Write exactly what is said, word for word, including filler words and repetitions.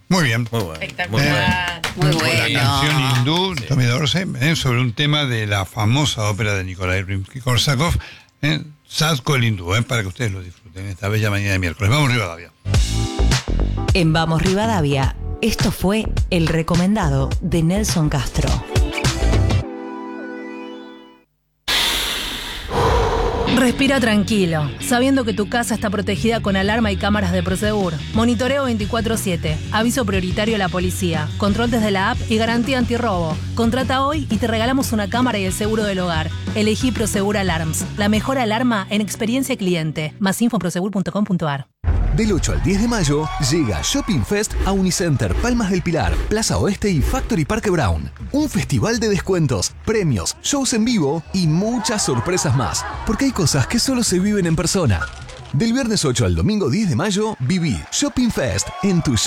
Muy bien. Muy bueno. Espectacular. Muy La bueno. canción hindú, Sí. Tommy Dorsey, eh, sobre un tema de la famosa ópera de Nikolai Rimsky-Korsakov, eh, Sadko el hindú, eh, para que ustedes lo disfruten esta bella mañana de miércoles. Vamos, Rivadavia. En Vamos Rivadavia, esto fue El Recomendado de Nelson Castro. Respira tranquilo, sabiendo que tu casa está protegida con alarma y cámaras de Prosegur. Monitoreo veinticuatro siete, aviso prioritario a la policía, control desde la app y garantía antirrobo. Contrata hoy y te regalamos una cámara y el seguro del hogar. Elegí Prosegur Alarms, la mejor alarma en experiencia cliente. Más info en prosegur punto com punto a r. Del ocho al diez de mayo llega Shopping Fest a Unicenter, Palmas del Pilar, Plaza Oeste y Factory Parque Brown. Un festival de descuentos, premios, shows en vivo y muchas sorpresas más. Porque hay cosas que solo se viven en persona. Del viernes ocho al domingo diez de mayo, viví Shopping Fest en tu